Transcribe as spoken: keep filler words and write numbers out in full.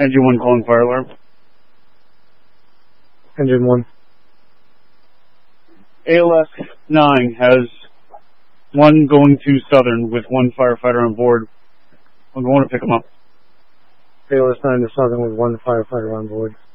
Engine one calling fire alarm. Engine one. A L S nine has one going to Southern with one firefighter on board. I'm going to pick him up. A L S nine to Southern with one firefighter on board.